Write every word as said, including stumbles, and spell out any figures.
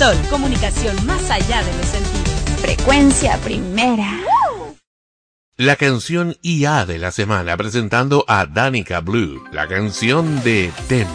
Sol, comunicación más allá de los sentidos. Frecuencia primera. La canción I A de la semana presentando a Danica Blue, la canción de Tem.